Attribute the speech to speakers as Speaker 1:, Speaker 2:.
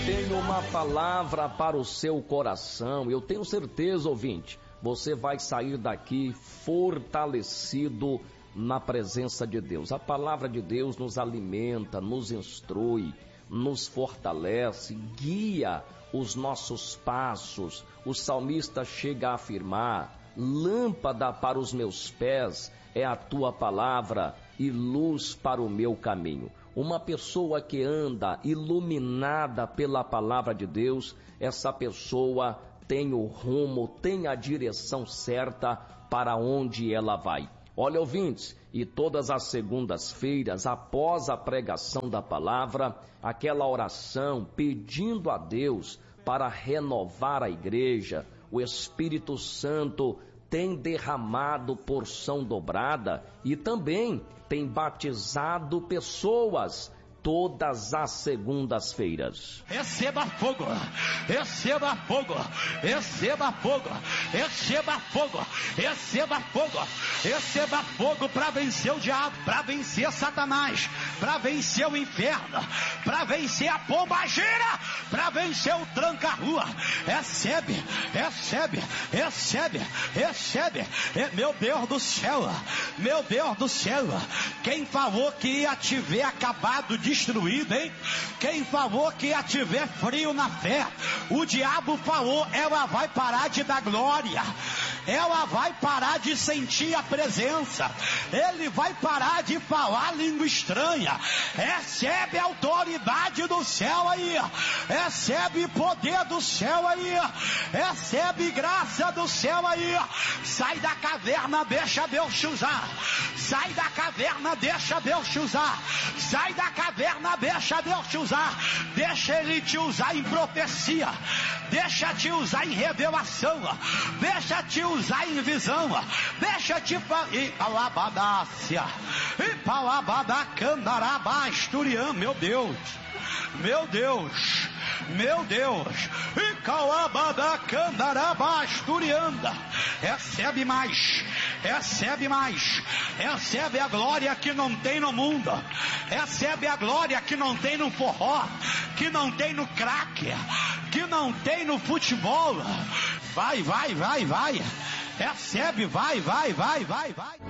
Speaker 1: Tenho uma palavra para o seu coração. Eu tenho certeza, ouvinte, você vai sair daqui fortalecido na presença de Deus. A palavra de Deus nos alimenta, nos instrui, nos fortalece, guia os nossos passos. O salmista chega a afirmar: lâmpada para os meus pés é a tua palavra e luz para o meu caminho. Uma pessoa que anda iluminada pela palavra de Deus, essa pessoa tem o rumo, tem a direção certa para onde ela vai. Olha, ouvintes, e todas as segundas-feiras, após a pregação da palavra, aquela oração pedindo a Deus para renovar a igreja, o Espírito Santo tem derramado porção dobrada e também tem batizado pessoas todas as segundas-feiras.
Speaker 2: Receba fogo, receba fogo, receba fogo, receba fogo, receba fogo, receba fogo para vencer o diabo, para vencer Satanás, para vencer o inferno, para vencer a pombagira, para vencer o tranca-rua. Recebe, recebe, recebe, recebe. Meu Deus do céu, meu Deus do céu, quem falou que ia te ver acabado destruído, hein? Quem falou que ia te ver frio na fé? O diabo falou: ela vai parar de dar glória, ela vai parar de sentir a presença, ele vai parar de falar língua estranha. Recebe a autoridade do céu aí, recebe poder do céu aí, recebe graça do céu aí. Sai da caverna, deixa Deus te usar. Sai da caverna, deixa Deus te usar. Sai da caverna, deixa Deus te usar. Deixa Ele te usar em profecia, deixa te usar em revelação, deixa te usar em visão, deixa te falar. E palabadácia, e palabadacandarabasturiam. Meu Deus, meu Deus, meu Deus. E calabadacandarabasturianda. Recebe mais, recebe mais, recebe a glória que não tem no mundo, recebe a glória que não tem no forró, que não tem no crack, que não tem no futebol. Vai, vai, vai, vai, recebe, vai, vai, vai, vai, vai.